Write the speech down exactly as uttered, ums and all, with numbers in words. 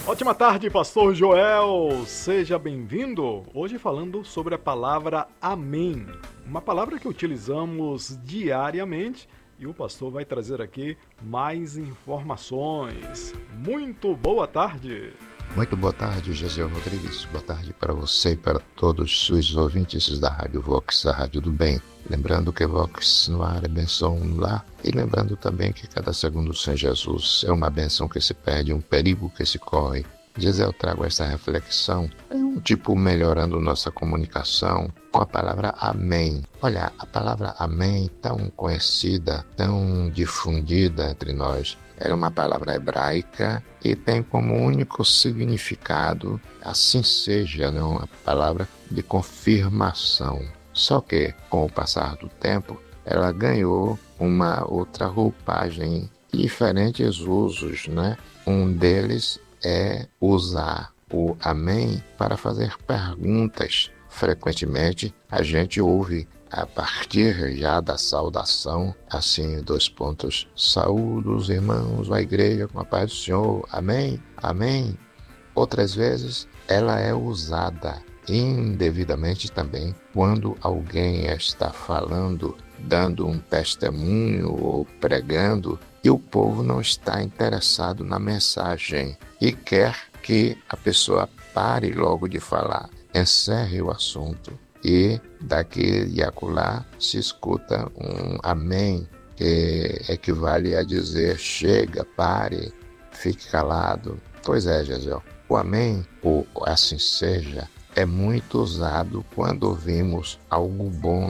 Ótima tarde, Pastor Joel! Seja bem-vindo! Hoje falando sobre a palavra Amém, uma palavra que utilizamos diariamente e o pastor vai trazer aqui mais informações. Muito boa tarde! Muito boa tarde, Gesiel Rodrigues. Boa tarde para você e para todos os ouvintes da Rádio Vox, a Rádio do Bem. Lembrando que Vox no ar é benção no lar. E lembrando também que cada segundo sem Jesus é uma benção que se perde, um perigo que se corre. Gesiel, trago essa reflexão, é um tipo melhorando nossa comunicação com a palavra amém. Olha, a palavra amém, tão conhecida, tão difundida entre nós, era uma palavra hebraica e tem como único significado, assim seja, né, uma palavra de confirmação. Só que, com o passar do tempo, ela ganhou uma outra roupagem e diferentes usos, né? Um deles é usar o amém para fazer perguntas. Frequentemente, a gente ouve a partir já da saudação, assim, dois pontos, saúdo os irmãos, a igreja com a paz do Senhor, amém, amém. Outras vezes, ela é usada indevidamente também quando alguém está falando, dando um testemunho ou pregando, e o povo não está interessado na mensagem e quer que a pessoa pare logo de falar, encerre o assunto. E daqui e acolá se escuta um amém, que equivale a dizer chega, pare, fique calado. Pois é, Gesiel, o amém, ou assim seja, é muito usado quando ouvimos algo bom